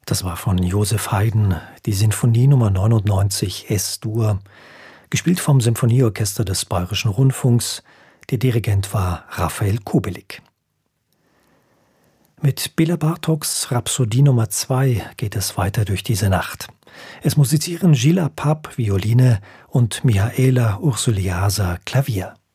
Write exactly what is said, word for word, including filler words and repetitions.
Das war von Joseph Haydn, die Sinfonie Nummer neunundneunzig Es-Dur, gespielt vom Symphonieorchester des Bayerischen Rundfunks. Der Dirigent war Raphael Kobelik. Mit Bela Bartoks Rhapsodie Nummer zwei geht es weiter durch diese Nacht. Es musizieren Gilles Apap, Violine und Mihaela Ursuliasa, Klavier.